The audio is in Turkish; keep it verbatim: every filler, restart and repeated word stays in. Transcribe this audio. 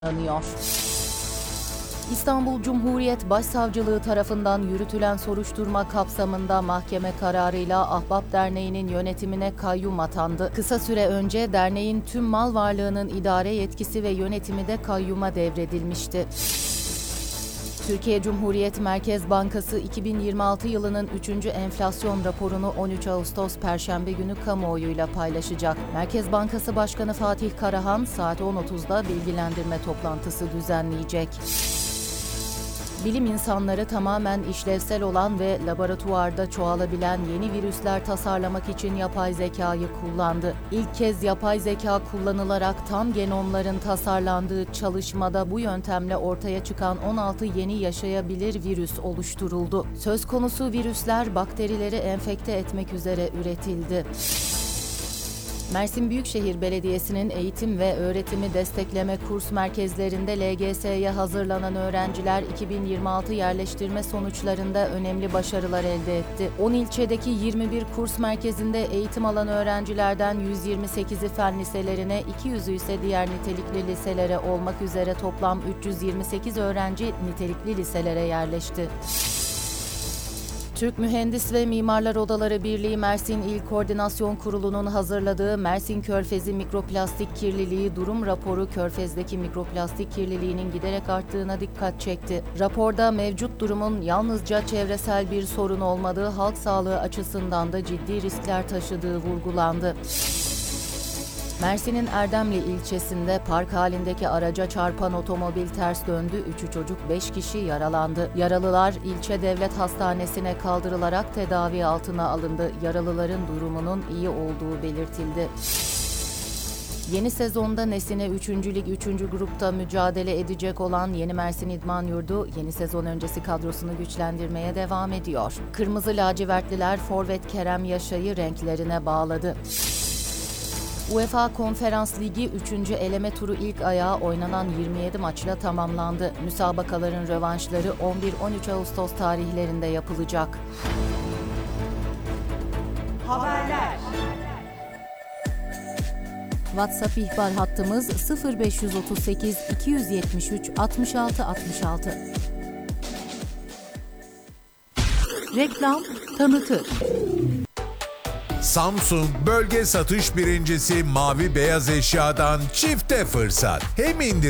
Anıyor. İstanbul Cumhuriyet Başsavcılığı tarafından yürütülen soruşturma kapsamında mahkeme kararıyla Ahbap Derneği'nin yönetimine kayyum atandı. Kısa süre önce derneğin tüm mal varlığının idare yetkisi ve yönetimi de kayyuma devredilmişti. Türkiye Cumhuriyet Merkez Bankası iki bin yirmi altı yılının üçüncü enflasyon raporunu on üç Ağustos Perşembe günü kamuoyuyla paylaşacak. Merkez Bankası Başkanı Fatih Karahan saat on otuzda bilgilendirme toplantısı düzenleyecek. Bilim insanları tamamen işlevsel olan ve laboratuvarda çoğalabilen yeni virüsler tasarlamak için yapay zekayı kullandı. İlk kez yapay zeka kullanılarak tam genomların tasarlandığı çalışmada bu yöntemle ortaya çıkan on altı yeni yaşayabilir virüs oluşturuldu. Söz konusu virüsler bakterileri enfekte etmek üzere üretildi. Mersin Büyükşehir Belediyesi'nin eğitim ve öğretimi destekleme kurs merkezlerinde L G S'ye hazırlanan öğrenciler iki bin yirmi altı yerleştirme sonuçlarında önemli başarılar elde etti. on ilçedeki yirmi bir kurs merkezinde eğitim alan öğrencilerden yüz yirmi sekizi fen liselerine, iki yüzü ise diğer nitelikli liselere olmak üzere toplam üç yüz yirmi sekiz öğrenci nitelikli liselere yerleşti. Türk Mühendis ve Mimarlar Odaları Birliği Mersin İl Koordinasyon Kurulu'nun hazırladığı Mersin Körfezi Mikroplastik Kirliliği Durum Raporu, Körfez'deki mikroplastik kirliliğinin giderek arttığına dikkat çekti. Raporda mevcut durumun yalnızca çevresel bir sorun olmadığı, halk sağlığı açısından da ciddi riskler taşıdığı vurgulandı. Mersin'in Erdemli ilçesinde park halindeki araca çarpan otomobil ters döndü. Üçü çocuk, beş kişi yaralandı. Yaralılar ilçe devlet hastanesine kaldırılarak tedavi altına alındı. Yaralıların durumunun iyi olduğu belirtildi. Yeni sezonda Nesine üçüncü Lig üçüncü grupta mücadele edecek olan Yeni Mersin İdman Yurdu, yeni sezon öncesi kadrosunu güçlendirmeye devam ediyor. Kırmızı lacivertliler forvet Kerem Yaşar'ı renklerine bağladı. UEFA Konferans Ligi üçüncü eleme turu ilk ayağı oynanan yirmi yedi maçla tamamlandı. Müsabakaların rövanşları on bir on üç Ağustos tarihlerinde yapılacak. Haberler. WhatsApp ihbar hattımız sıfır beş otuz sekiz iki yetmiş üç altmış altı altmış altı. Reklam tanıtır. Samsung bölge satış birincisi Mavi Beyaz Eşya'dan çifte fırsat. Hem indirim